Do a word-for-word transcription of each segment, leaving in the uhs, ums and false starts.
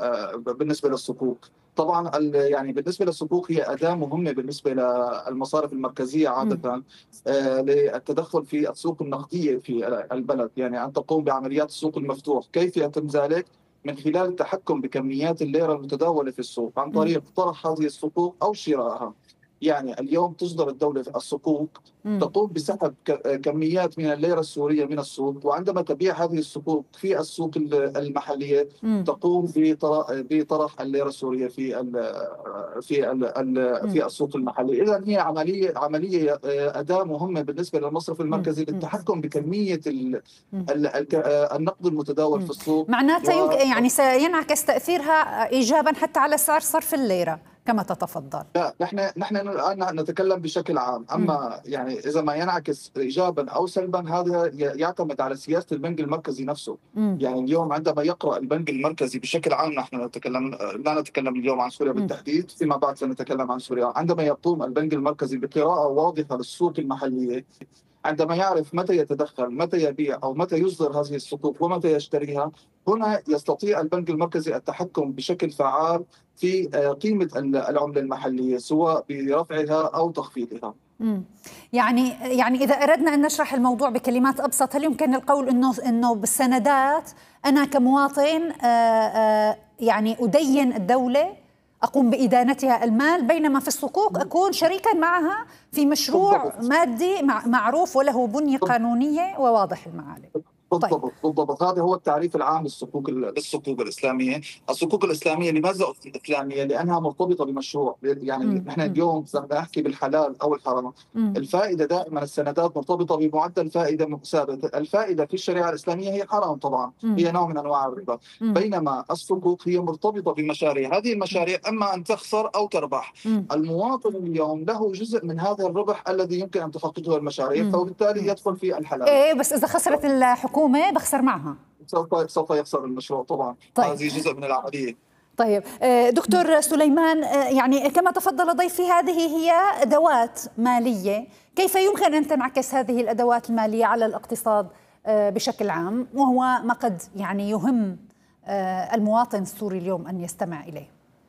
بالنسبه للصكوك. طبعا يعني بالنسبه للصكوك هي اداه مهمه بالنسبه للمصارف المركزيه عاده للتدخل في السوق النقديه في البلد، يعني ان تقوم بعمليات السوق المفتوح. كيف يتم ذلك؟ من خلال التحكم بكميات الليره المتداوله في السوق عن طريق طرح هذه الصكوك او شرائها. يعني اليوم تصدر الدولة الصكوك، تقوم بسحب كميات من الليرة السورية من السوق، وعندما تبيع هذه الصكوك في السوق المحلية تقوم بطرح الليرة السورية في ال في ال في السوق المحلي. إذا هي عملية عملية أداة مهمة بالنسبة للمصرف المركزي للتحكم بكمية النقد المتداول في السوق. معناتها يمكن يعني سينعكس تأثيرها إيجابا حتى على سعر صرف الليرة كما تتفضل. لا، نحن نحن الان نتكلم بشكل عام، اما م. يعني اذا ما ينعكس ايجابا او سلبا هذا يعتمد على سياسه البنك المركزي نفسه. م. يعني اليوم عندما يقرا البنك المركزي بشكل عام، نحن نتكلم لا نتكلم اليوم عن سوريا بالتحديد، فيما بعد سنتكلم عن سوريا. عندما يقوم البنك المركزي بقراءه واضحه للسوق المحليه، عندما يعرف متى يتدخل، متى يبيع أو متى يصدر هذه الصكوك ومتى يشتريها، هنا يستطيع البنك المركزي التحكم بشكل فعال في قيمة العملة المحلية، سواء برفعها أو تخفيضها. يعني يعني إذا أردنا أن نشرح الموضوع بكلمات أبسط، هل يمكن القول إنه إنه بالسندات أنا كمواطن يعني أدين الدولة، أقوم بإدانتها المال، بينما في الصكوك أكون شريكا معها في مشروع مادي معروف وله بنية قانونية وواضح المعالم. بالضبط طيب. بالضبط، هذا هو التعريف العام للصكوك للصكوك الاسلاميه. الصكوك الاسلاميه لماذا اسلاميه؟ لانها مرتبطه بمشروع. يعني م. نحن اليوم بدنا نحكي بالحلال او الحرام، م. الفائده دائما السندات مرتبطه بمعدل فائده ثابت. الفائده في الشريعه الاسلاميه هي حرام طبعا، م. هي نوع من انواع الربا، م. بينما الصكوك هي مرتبطه بمشاريع. هذه المشاريع اما ان تخسر او تربح. م. المواطن اليوم له جزء من هذا الربح الذي يمكن ان تحققه المشاريع، فبالتالي يدخل في الحلال. ايه بس اذا خسرت الحكومه بخسر معها، سوف سوف يخسر المشروع طبعا. طيب. هذه جزء من العمليه. طيب دكتور سليمان، يعني كما تفضل ضيفي هذه هي ادوات ماليه، كيف يمكن ان تنعكس هذه الادوات الماليه على الاقتصاد بشكل عام، وهو ما قد يعني يهم المواطن السوري اليوم ان يستمع اليه؟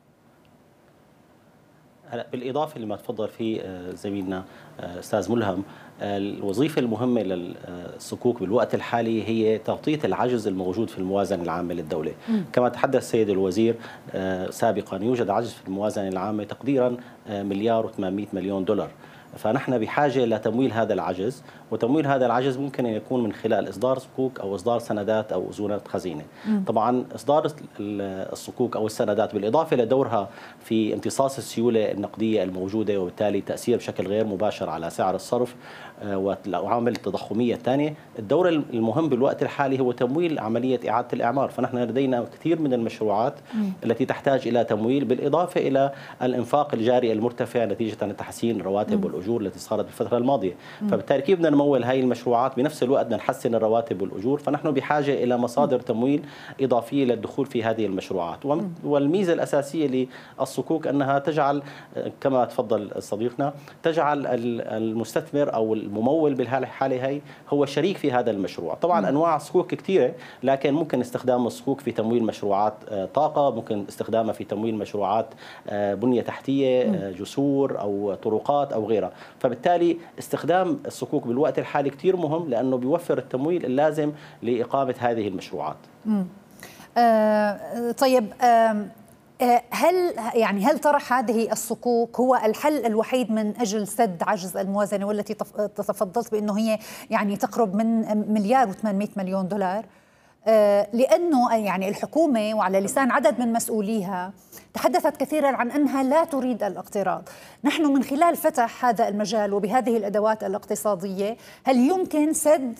هلا بالاضافه لما تفضل فيه زميلنا استاذ ملهم، الوظيفه المهمه للصكوك بالوقت الحالي هي تغطيه العجز الموجود في الموازنه العامه للدوله. م. كما تحدث السيد الوزير سابقا، يوجد عجز في الموازنه العامه تقديرا مليار وثمانمئة مليون دولار، فنحن بحاجه لتمويل هذا العجز، وتمويل هذا العجز ممكن ان يكون من خلال اصدار صكوك او اصدار سندات او اذونات خزينه. م. طبعا اصدار الصكوك او السندات بالاضافه لدورها في امتصاص السيوله النقديه الموجوده، وبالتالي تاثير بشكل غير مباشر على سعر الصرف والعوامل التضخميه الثانيه، الدور المهم بالوقت الحالي هو تمويل عمليه اعاده الاعمار. فنحن لدينا كثير من المشروعات م. التي تحتاج الى تمويل، بالاضافه الى الانفاق الجاري المرتفع نتيجه تحسين الرواتب م. والاجور التي صارت بالفتره الماضيه. م. فبالتالي كيف بدنا نمول هذه المشروعات بنفس الوقت بدنا نحسن الرواتب والاجور؟ فنحن بحاجه الى مصادر م. تمويل اضافيه للدخول في هذه المشروعات. والميزه الاساسيه للصكوك انها تجعل كما تفضل صديقنا، تجعل المستثمر او الممول بالحاله هي هو شريك في هذا المشروع. طبعا م. انواع الصكوك كثيره، لكن ممكن استخدام الصكوك في تمويل مشروعات طاقه، ممكن استخدامها في تمويل مشروعات بنيه تحتيه، م. جسور او طرقات او غيرها. فبالتالي استخدام الصكوك بالوقت الحالي كثير مهم، لانه بيوفر التمويل اللازم لاقامه هذه المشروعات. م. آه طيب، آه هل يعني هل طرح هذه الصكوك هو الحل الوحيد من اجل سد عجز الموازنه، والتي تفضلت بانه هي يعني تقرب من مليار وثمانمئة مليون دولار؟ لانه يعني الحكومه وعلى لسان عدد من مسؤوليها تحدثت كثيرا عن انها لا تريد الاقتراض. نحن من خلال فتح هذا المجال وبهذه الادوات الاقتصاديه، هل يمكن سد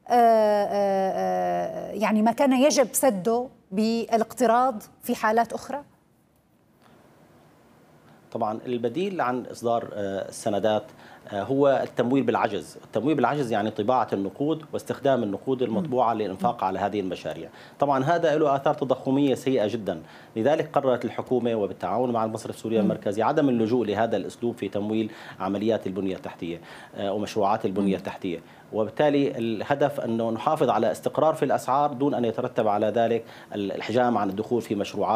يعني ما كان يجب سده بالاقتراض في حالات اخرى؟ طبعا البديل عن إصدار السندات هو التمويل بالعجز. التمويل بالعجز يعني طباعة النقود واستخدام النقود المطبوعة للإنفاق على هذه المشاريع. طبعا هذا له آثار تضخمية سيئة جدا، لذلك قررت الحكومة وبالتعاون مع المصرف السوري المركزي عدم اللجوء لهذا الأسلوب في تمويل عمليات البنية التحتية ومشروعات البنية التحتية، وبالتالي الهدف أنه نحافظ على استقرار في الأسعار دون أن يترتب على ذلك الحجام عن الدخول في مشروعات